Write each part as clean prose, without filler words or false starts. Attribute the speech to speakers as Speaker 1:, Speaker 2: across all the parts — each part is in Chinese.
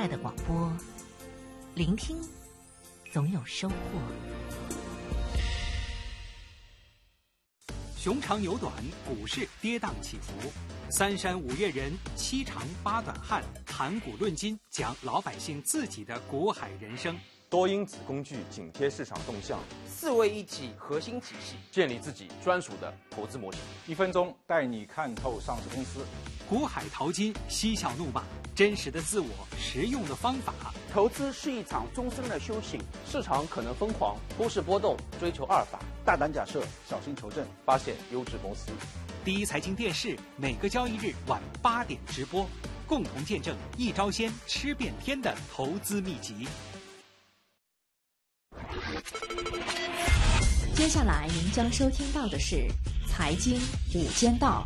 Speaker 1: 在的广播，聆听总有收获。
Speaker 2: 熊长牛短，股市跌宕起伏，三山五岳人，七长八短汉，谈股论金，讲老百姓自己的股海人生。
Speaker 3: 多因子工具紧贴市场动向
Speaker 4: ，4位一体核心体系，
Speaker 3: 建立自己专属的投资模型。
Speaker 5: 1分钟带你看透上市公司。
Speaker 2: 股海淘金，嬉笑怒骂，真实的自我，实用的方法。
Speaker 4: 投资是一场终身的修行，市场可能疯狂，股市波动，追求阿尔法，
Speaker 5: 大胆假设，小心求证，
Speaker 3: 发现优质公司。
Speaker 2: 第一财经电视每个交易日晚8点直播，共同见证一招鲜吃遍天的投资秘籍。
Speaker 1: 接下来您将收听到的是《财经午间道》。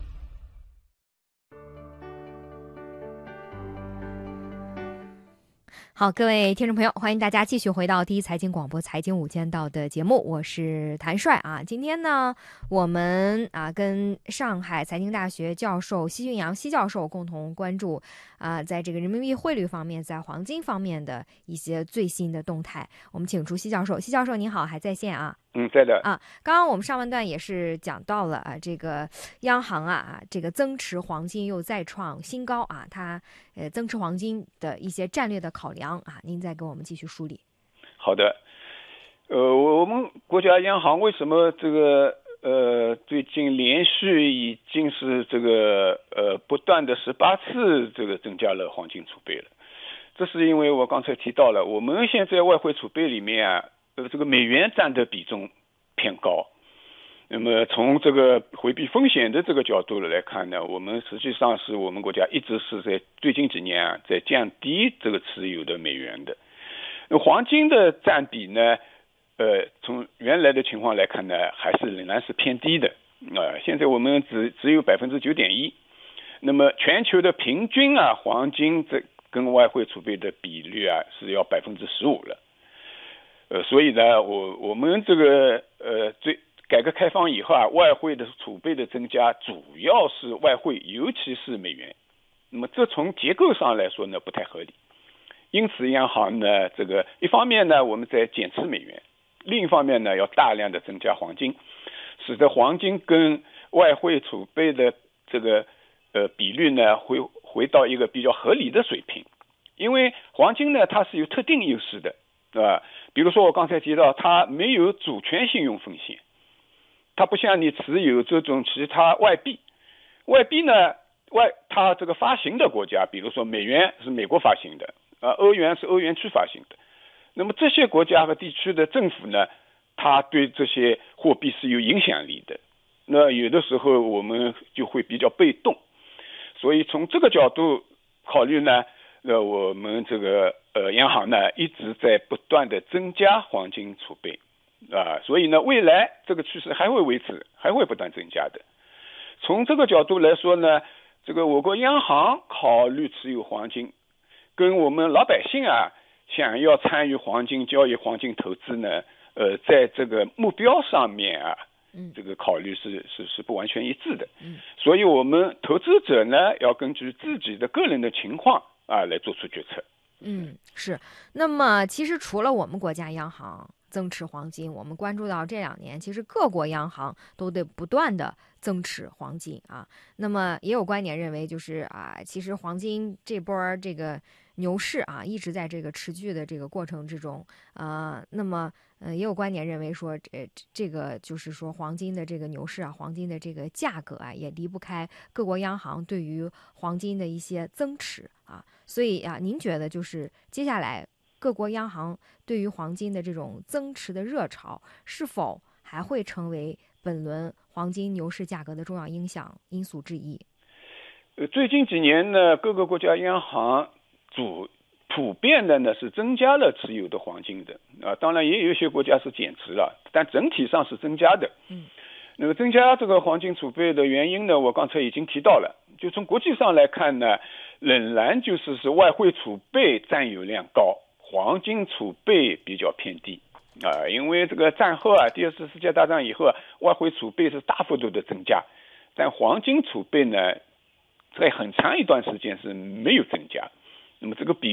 Speaker 6: 好，各位听众朋友，欢迎大家继续回到第一财经广播《财经午间道》的节目，我是谭帅啊。今天呢，我们跟上海财经大学教授奚俊阳奚教授共同关注在这个人民币汇率方面，在黄金方面的一些最新的动态。我们请出奚教授，奚教授您好，还在线啊？
Speaker 7: 在的
Speaker 6: 啊。刚刚我们上半段也是讲到了这个央行这个增持黄金又再创新高啊，它增持黄金的一些战略的考量您再给我们继续梳理。
Speaker 7: 好的，我们国家央行为什么这个最近连续已经是这个不断的18次这个增加了黄金储备了？这是因为我刚才提到了，我们现在外汇储备里面这个美元占的比重偏高。那么从这个回避风险的这个角度来看呢，我们实际上是我们国家一直是在最近几年在降低这个持有的美元的。黄金的占比呢，从原来的情况来看呢，还是仍然是偏低的。现在我们只有 9.1%。那么全球的平均黄金这跟外汇储备的比率是要 15% 了。所以呢，我们这个改革开放以后外汇的储备的增加主要是外汇，尤其是美元。那么这从结构上来说呢不太合理。因此央行呢，这个一方面呢我们在减持美元，另一方面呢要大量的增加黄金，使得黄金跟外汇储备的这个比率呢回到一个比较合理的水平。因为黄金呢它是有特定优势的比如说我刚才提到它没有主权信用风险，它不像你持有这种其他外币呢它这个发行的国家，比如说美元是美国发行的欧元是欧元区发行的，那么这些国家和地区的政府呢，它对这些货币是有影响力的，那有的时候我们就会比较被动。所以从这个角度考虑呢，我们这个央行呢一直在不断的增加黄金储备所以呢未来这个趋势还会维持，还会不断增加的。从这个角度来说呢，这个我国央行考虑持有黄金，跟我们老百姓想要参与黄金交易、黄金投资呢在这个目标上面这个考虑是不完全一致的。所以我们投资者呢要根据自己的个人的情况来做出决策。
Speaker 6: 是。那么其实除了我们国家央行增持黄金，我们关注到这2年其实各国央行都得不断的增持黄金那么也有观点认为就是其实黄金这波这个牛市一直在这个持续的这个过程之中那么也有观点认为说这个就是说黄金的这个牛市黄金的这个价格也离不开各国央行对于黄金的一些增持所以您觉得就是接下来各国央行对于黄金的这种增持的热潮是否还会成为本轮黄金牛市价格的重要因素之一？
Speaker 7: 最近几年呢，各个国家央行普遍的呢是增加了持有的黄金的当然也有一些国家是减持了，但整体上是增加的。那么增加这个黄金储备的原因呢，我刚才已经提到了。就从国际上来看呢，仍然是外汇储备占有量高，黄金储备比较偏低因为这个战后第2次世界大战以后外汇储备是大幅度的增加，但黄金储备呢在很长一段时间是没有增加。那么这个比